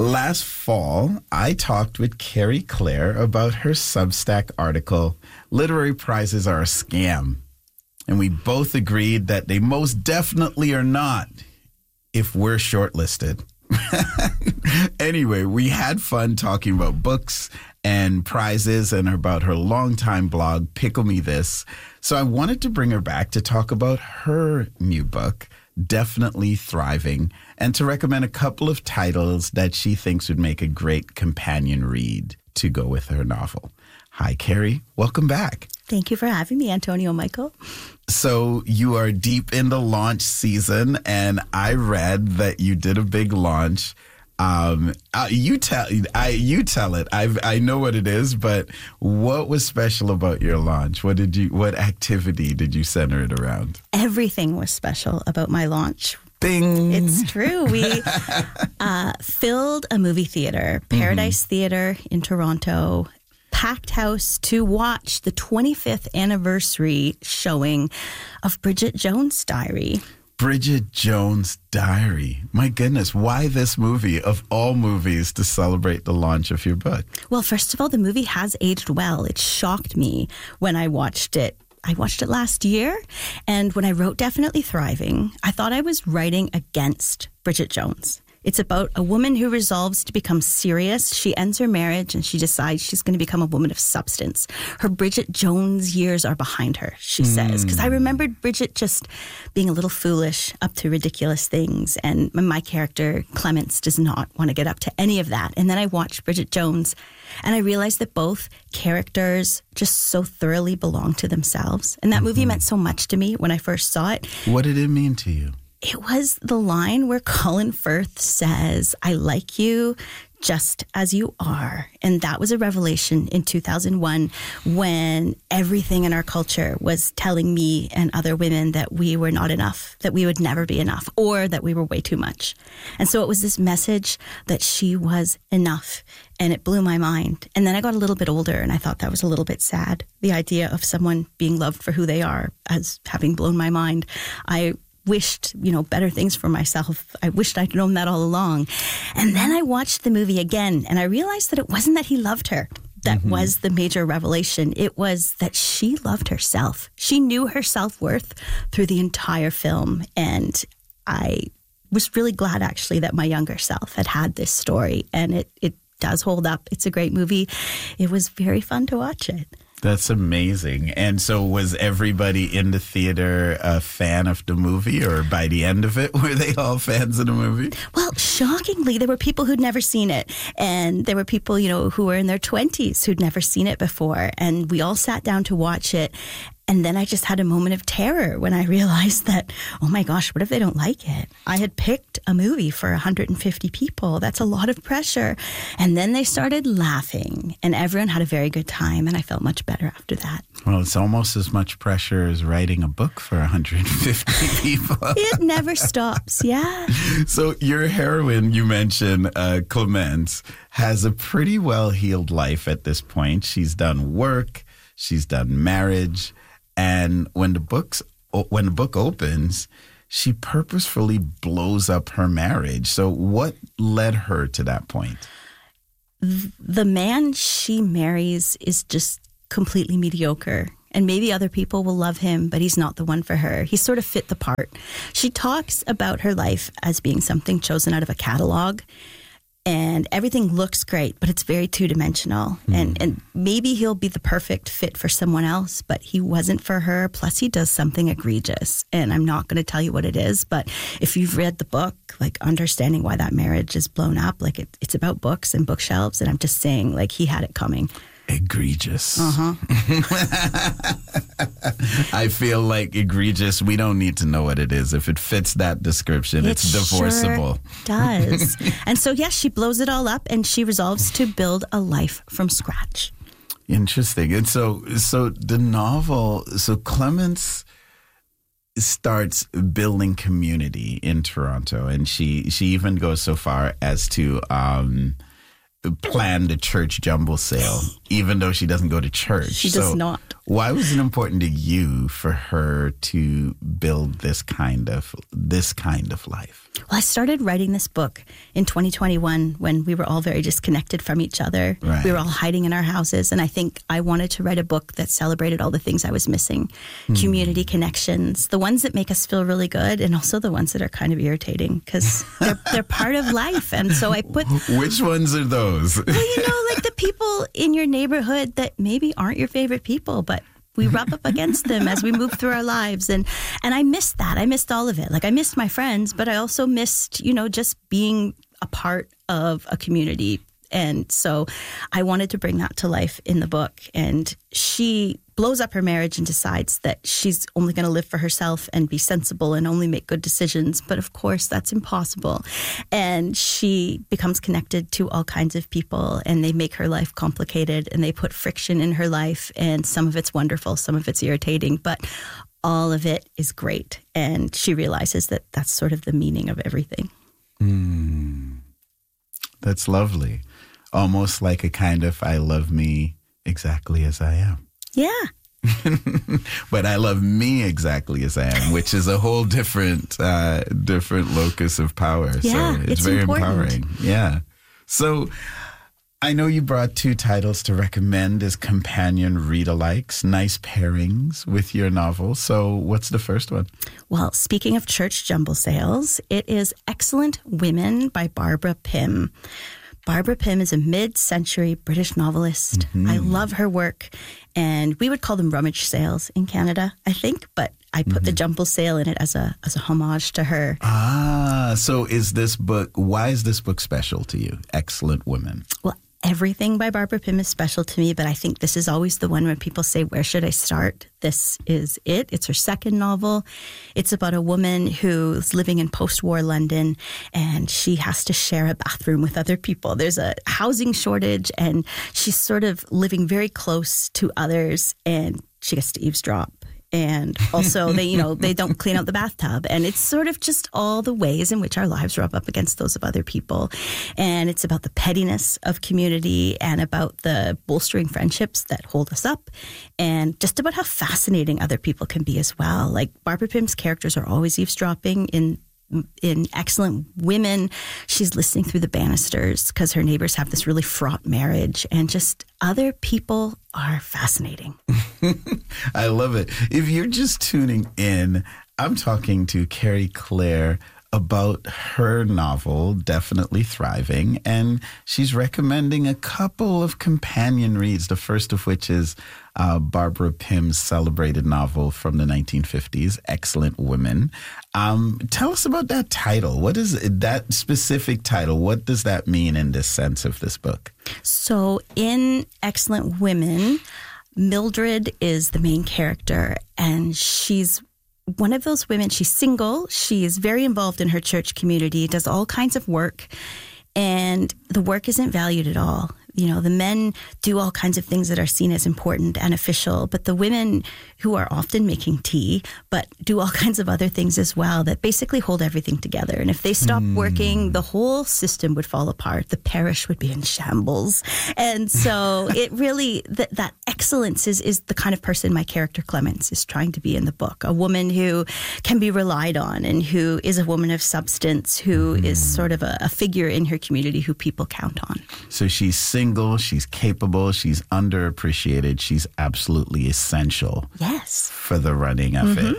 Last fall, I talked with Carrie Claire about her Substack article, Literary Prizes Are a Scam. And we both agreed that they most definitely are not if we're shortlisted. Anyway, we had fun talking about books and prizes and about her longtime blog, Pickle Me This. So I wanted to bring her back to talk about her new book, Definitely Thriving, and to recommend a couple of titles that she thinks would make a great companion read to go with her novel. Hi, Carrie. Welcome back. Thank you for having me, Antonio Michael. So you are deep in the launch season, and I read that you did a big launch. You tell it. I know what it is, but what was special about your launch? What activity did you center it around? Everything was special about my launch. Bing. It's true. We filled a movie theater, Paradise Theater in Toronto, packed house to watch the 25th anniversary showing of Bridget Jones' Diary. Bridget Jones' Diary. My goodness, why this movie of all movies to celebrate the launch of your book? Well, first of all, the movie has aged well. It shocked me when I watched it. I watched it last year, and when I wrote Definitely Thriving, I thought I was writing against Bridget Jones. It's about a woman who resolves to become serious. She ends her marriage and she decides she's going to become a woman of substance. Her Bridget Jones years are behind her, she says. Because I remembered Bridget just being a little foolish, up to ridiculous things. And my character, Clemence, does not want to get up to any of that. And then I watched Bridget Jones and I realized that both characters just so thoroughly belong to themselves. And that movie meant so much to me when I first saw it. What did it mean to you? It was the line where Colin Firth says, "I like you just as you are." And that was a revelation in 2001 when everything in our culture was telling me and other women that we were not enough, that we would never be enough, or that we were way too much. And so it was this message that she was enough, and it blew my mind. And then I got a little bit older and I thought that was a little bit sad. The idea of someone being loved for who they are as having blown my mind. I wished, better things for myself. I wished I'd known that all along. And then I watched the movie again and I realized that it wasn't that he loved her. That was the major revelation. It was that she loved herself. She knew her self-worth through the entire film. And I was really glad actually that my younger self had this story, and it does hold up. It's a great movie. It was very fun to watch it. That's amazing. And so was everybody in the theater a fan of the movie, or by the end of it, were they all fans of the movie? Well, shockingly, there were people who'd never seen it. And there were people, who were in their 20s who'd never seen it before. And we all sat down to watch it. And then I just had a moment of terror when I realized that, oh my gosh, what if they don't like it? I had picked a movie for 150 people. That's a lot of pressure. And then they started laughing and everyone had a very good time. And I felt much better after that. Well, it's almost as much pressure as writing a book for 150 people. It never stops. Yeah. So your heroine, you mentioned, Clemence, has a pretty well-heeled life at this point. She's done work. She's done marriage. And when the book opens, she purposefully blows up her marriage. So what led her to that point? The man she marries is just completely mediocre. And maybe other people will love him, but he's not the one for her. He sort of fit the part. She talks about her life as being something chosen out of a catalog. And everything looks great, but it's very two-dimensional. And maybe he'll be the perfect fit for someone else, but he wasn't for her. Plus, he does something egregious. And I'm not going to tell you what it is, but if you've read the book, understanding why that marriage is blown up, it's about books and bookshelves. And I'm just saying, he had it coming. Egregious. I feel like egregious, we don't need to know what it is. If it fits that description, it's divorceable. Sure does. And so, yes, she blows it all up and she resolves to build a life from scratch. Interesting. And so the novel, Clemence starts building community in Toronto, and she even goes so far as to planned a church jumble sale, even though she doesn't go to church. She does not. Why was it important to you for her to build this kind of life? Well, I started writing this book in 2021 when we were all very disconnected from each other. Right. We were all hiding in our houses. And I think I wanted to write a book that celebrated all the things I was missing. Community connections, the ones that make us feel really good, and also the ones that are kind of irritating because they're part of life. And so I put... Which ones are those? Well, like the people in your neighborhood that maybe aren't your favorite people, but we rub up against them as we move through our lives. And I missed that. I missed all of it. Like I missed my friends, but I also missed, just being a part of a community. And so I wanted to bring that to life in the book. And she blows up her marriage and decides that she's only going to live for herself and be sensible and only make good decisions. But of course, that's impossible. And she becomes connected to all kinds of people, and they make her life complicated, and they put friction in her life. And some of it's wonderful, some of it's irritating, but all of it is great. And she realizes that that's sort of the meaning of everything. That's lovely. Almost like a kind of I love me exactly as I am. Yeah. But I love me exactly as I am, which is a whole different locus of power. Yeah, so it's very important. empowering. Yeah. So I know you brought 2 titles to recommend as companion read-alikes, nice pairings with your novel. So what's the first one? Well, speaking of church jumble sales, it is Excellent Women by Barbara Pym. Barbara Pym is a mid-century British novelist. I love her work, and we would call them rummage sales in Canada, I think, but I put the jumble sale in it as a homage to her. So why is this book special to you? Excellent Women. Well, everything by Barbara Pym is special to me, but I think this is always the one when people say, where should I start? This is it. It's her second novel. It's about a woman who's living in post-war London, and she has to share a bathroom with other people. There's a housing shortage, and she's sort of living very close to others, and she gets to eavesdrop. And also they don't clean out the bathtub. And it's sort of just all the ways in which our lives rub up against those of other people. And it's about the pettiness of community and about the bolstering friendships that hold us up and just about how fascinating other people can be as well. Like Barbara Pym's characters are always eavesdropping. In Excellent Women, she's listening through the banisters because her neighbors have this really fraught marriage, and just other people are fascinating. I love it. If you're just tuning in, I'm talking to Carrie Clare about her novel, Definitely Thriving, and she's recommending a couple of companion reads, the first of which is Barbara Pym's celebrated novel from the 1950s, Excellent Women. Tell us about that title. What is that specific title? What does that mean in this sense of this book? So in Excellent Women, Mildred is the main character, and she's one of those women. She's single. She is very involved in her church community, does all kinds of work, and the work isn't valued at all. The men do all kinds of things that are seen as important and official, but the women who are often making tea, but do all kinds of other things as well that basically hold everything together. And if they stop working, the whole system would fall apart. The parish would be in shambles. And so it really, that excellence is the kind of person my character Clemence is trying to be in the book. A woman who can be relied on and who is a woman of substance, who is sort of a figure in her community who people count on. So she's single, she's capable, she's underappreciated, she's absolutely essential. Yes. For the running of it.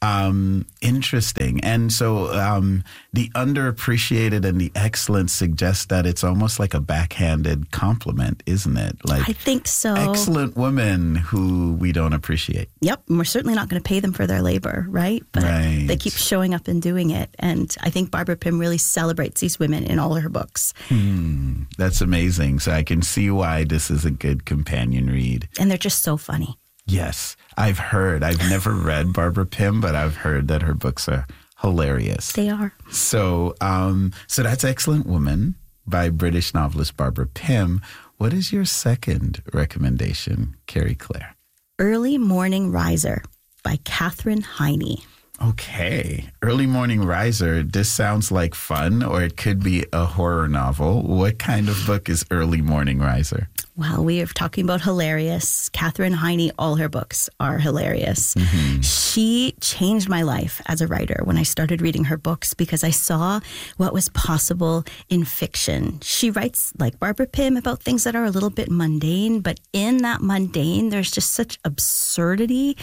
Interesting. And so the underappreciated and the excellence suggests that it's almost like a backhanded compliment, isn't it? Like, I think so. Excellent women who we don't appreciate. Yep. And we're certainly not going to pay them for their labor, right? But they keep showing up and doing it. And I think Barbara Pym really celebrates these women in all her books. That's amazing. So I can see why this is a good companion read. And they're just so funny. Yes, I've heard. I've never read Barbara Pym, but I've heard that her books are hilarious. They are. So that's Excellent Woman by British novelist Barbara Pym. What is your second recommendation, Carrie Clare? Early Morning Riser by Katherine Heiny. Okay. Early Morning Riser. This sounds like fun, or it could be a horror novel. What kind of book is Early Morning Riser? Well, we are talking about hilarious. Katherine Heiny, all her books are hilarious. Mm-hmm. She changed my life as a writer when I started reading her books because I saw what was possible in fiction. She writes, like Barbara Pym, about things that are a little bit mundane, but in that mundane, there's just such absurdity.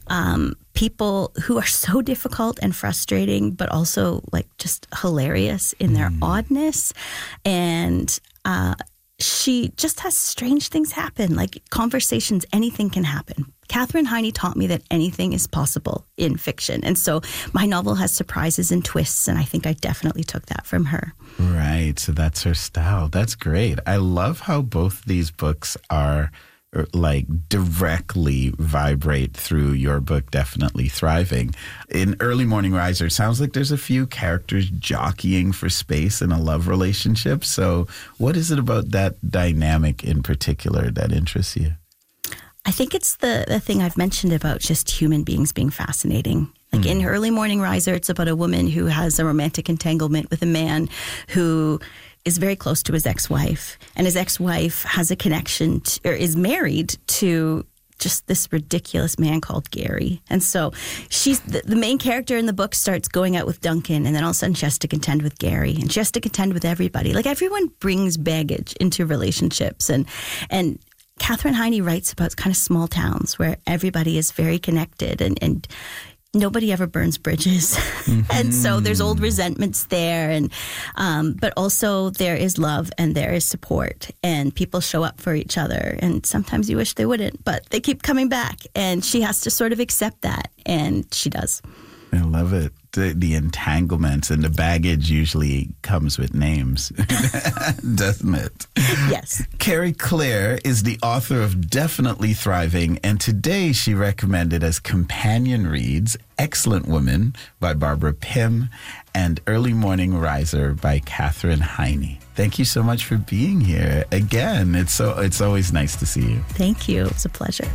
People who are so difficult and frustrating, but also like just hilarious in their oddness. And she just has strange things happen, like conversations, anything can happen. Katherine Heiny taught me that anything is possible in fiction. And so my novel has surprises and twists, and I think I definitely took that from her. Right. So that's her style. That's great. I love how both these books are like directly vibrate through your book, Definitely Thriving. In Early Morning Riser, it sounds like there's a few characters jockeying for space in a love relationship. So what is it about that dynamic in particular that interests you? I think it's the thing I've mentioned about just human beings being fascinating. Like in Early Morning Riser, it's about a woman who has a romantic entanglement with a man who is very close to his ex-wife. And his ex-wife has a connection or is married to just this ridiculous man called Gary. And so she's the main character in the book starts going out with Duncan, and then all of a sudden she has to contend with Gary, and she has to contend with everybody. Like everyone brings baggage into relationships. And Katherine Heiny writes about kind of small towns where everybody is very connected and nobody ever burns bridges. Mm-hmm. And so there's old resentments there. And but also there is love and there is support and people show up for each other. And sometimes you wish they wouldn't, but they keep coming back. And she has to sort of accept that. And she does. I love it. The entanglements and the baggage usually comes with names, doesn't it? Yes. Carrie Clare is the author of Definitely Thriving, and today she recommended as companion reads Excellent Woman by Barbara Pym and Early Morning Riser by Katherine Heiny. Thank you so much for being here. Again, it's always nice to see you. Thank you. It was a pleasure.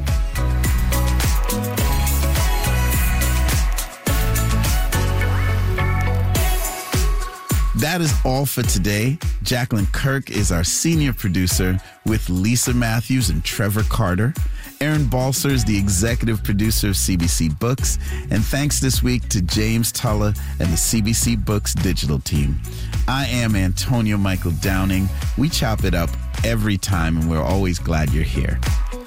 That is all for today. Jacqueline Kirk is our senior producer with Lisa Matthews and Trevor Carter. Aaron Balser is the executive producer of CBC Books. And thanks this week to James Tulla and the CBC Books digital team. I am Antonio Michael Downing. We chop it up every time, and we're always glad you're here.